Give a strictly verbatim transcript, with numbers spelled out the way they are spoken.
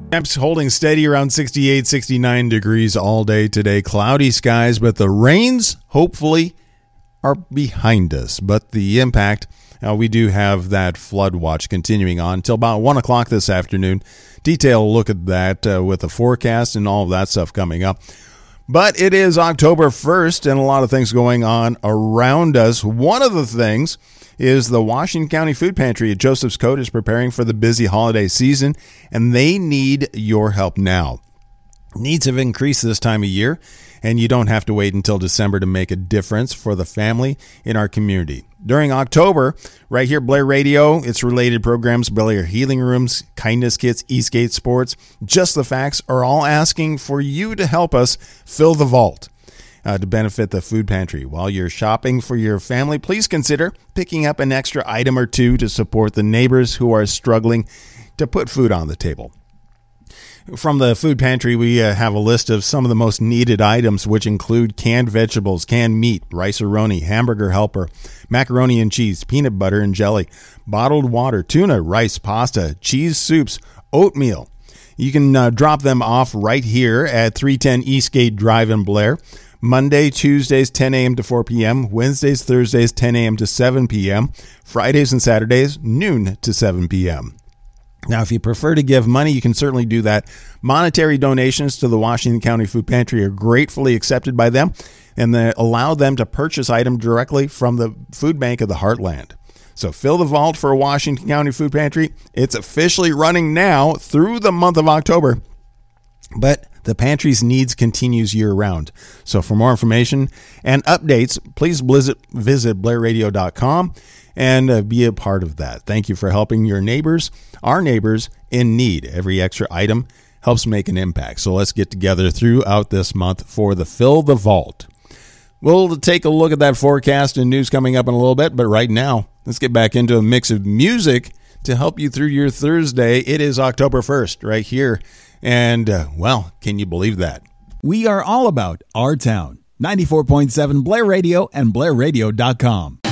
Temps holding steady around sixty-eight, sixty-nine degrees all day today. Cloudy skies, but the rains, hopefully, are behind us. But the impact, uh, we do have that flood watch continuing on until about one o'clock this afternoon. Detailed look at that uh, with the forecast and all of that stuff coming up. But it is October first, and a lot of things going on around us. One of the things is the Washington County Food Pantry at Joseph's Code is preparing for the busy holiday season, and they need your help now. Needs have increased this time of year, and you don't have to wait until December to make a difference for the family in our community. During October, right here, Blair Radio, its related programs, Blair Healing Rooms, Kindness Kits, Eastgate Sports, Just the Facts, are all asking for you to help us fill the vault. Uh, to benefit the food pantry. While you're shopping for your family, please consider picking up an extra item or two to support the neighbors who are struggling to put food on the table. From the food pantry, we uh, have a list of some of the most needed items, which include canned vegetables, canned meat, rice-a-roni, hamburger helper, macaroni and cheese, peanut butter and jelly, bottled water, tuna, rice, pasta, cheese soups, oatmeal. You can uh, drop them off right here at three ten Eastgate Drive in Blair. Monday, Tuesdays, ten a.m. to four p.m., Wednesdays, Thursdays, ten a.m. to seven p.m., Fridays and Saturdays, noon to seven p.m. Now, if you prefer to give money, you can certainly do that. Monetary donations to the Washington County Food Pantry are gratefully accepted by them, and they allow them to purchase items directly from the food bank of the Heartland. So fill the vault for Washington County Food Pantry. It's officially running now through the month of October, but the pantry's needs continues year-round. So for more information and updates, please visit, visit blair radio dot com and uh, be a part of that. Thank you for helping your neighbors, our neighbors in need. Every extra item helps make an impact. So let's get together throughout this month for the Fill the Vault. We'll take a look at that forecast and news coming up in a little bit, but right now, let's get back into a mix of music to help you through your Thursday. It is October first right here. And, uh, well, can you believe that? We are all about our town. ninety-four point seven Blair Radio and blair radio dot com.